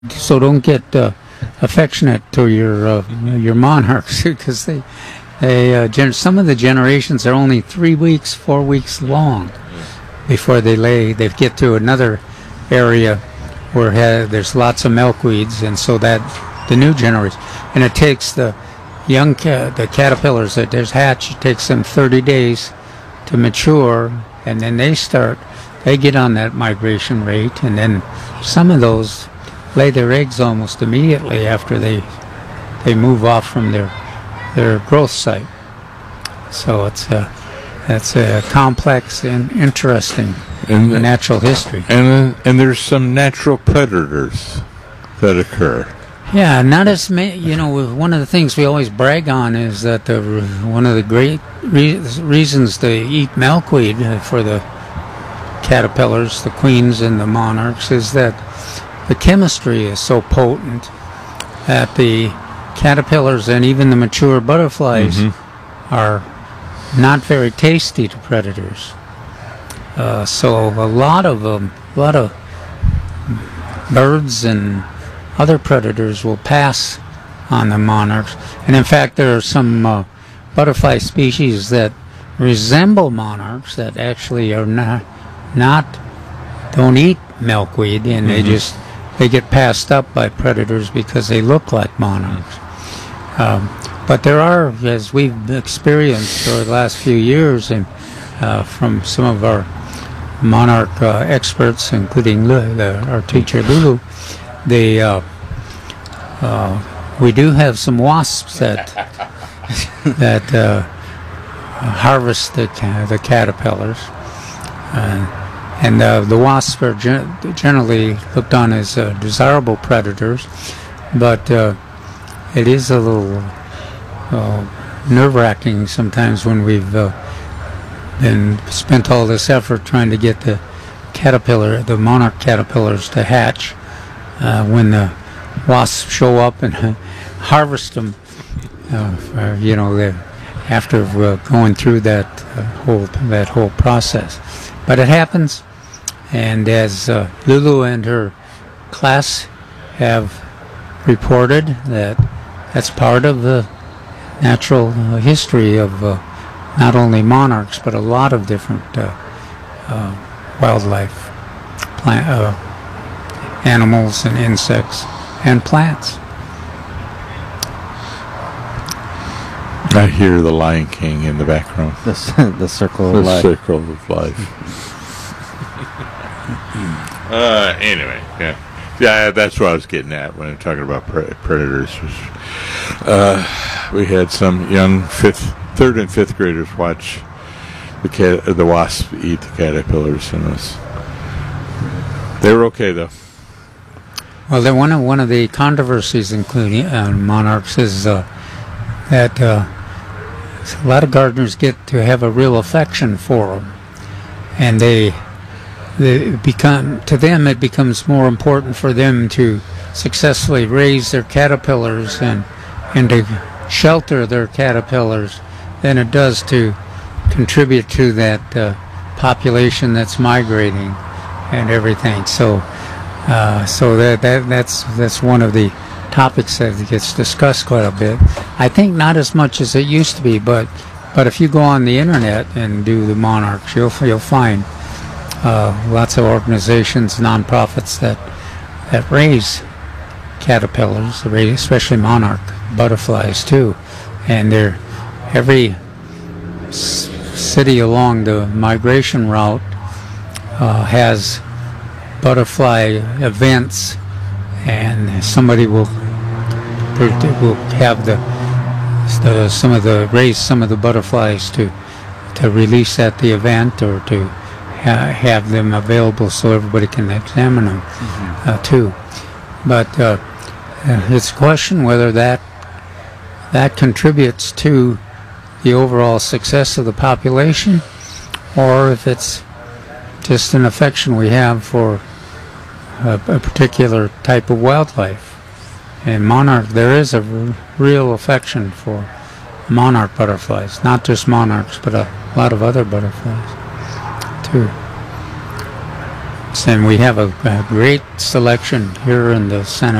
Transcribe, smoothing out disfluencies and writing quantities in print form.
So don't get affectionate to your monarchs because some of the generations are only 3 weeks, 4 weeks long before they get to another area where there's lots of milkweeds, and so that the new generation, and it takes the the caterpillars that there's hatch, it takes them 30 days to mature, and then they get on that migration rate, and then some of those lay their eggs almost immediately after they move off from their growth site. So that's a complex and interesting natural history. And there's some natural predators that occur. Yeah, not as many. One of the things we always brag on is that one of the great reasons they eat milkweed for the caterpillars, the queens and the monarchs, is that the chemistry is so potent that the caterpillars and even the mature butterflies are not very tasty to predators. So a lot of birds and other predators will pass on the monarchs. And in fact, there are some butterfly species that resemble monarchs that actually are don't eat milkweed, and they get passed up by predators because they look like monarchs. But there are, as we've experienced over the last few years, and from some of our monarch experts, including our teacher Lulu, we do have some wasps that harvest the caterpillars, and the wasps are generally looked on as desirable predators, but it is a little nerve-wracking sometimes when we've spent all this effort trying to get the monarch caterpillars to hatch. When the wasps show up and harvest them, after going through that whole process. But it happens, and as Lulu and her class have reported, that's part of the natural history of not only monarchs but a lot of different wildlife, animals and insects and plants. I hear the Lion King in the background. The circle of life. The circle of life. Anyway, yeah, that's what I was getting at when I'm talking about predators. We had some young third and fifth graders watch the wasp eat the caterpillars, and they were okay though. Well, then one of the controversies, including monarchs, is that a lot of gardeners get to have a real affection for them, and it becomes more important for them to successfully raise their caterpillars and to shelter their caterpillars than it does to contribute to that population that's migrating and everything. So that's one of the topics that gets discussed quite a bit. I think not as much as it used to be, but if you go on the internet and do the monarchs, you'll find lots of organizations, nonprofits that raise caterpillars, especially monarch butterflies too, and every city along the migration route has butterfly events, and somebody will have raise some of the butterflies to release at the event, or to have them available so everybody can examine them too. But it's a question whether that contributes to the overall success of the population, or if it's just an affection we have for a particular type of wildlife. And there is a real affection for monarch butterflies, not just monarchs, but a lot of other butterflies too. And we have a great selection here in the Senate.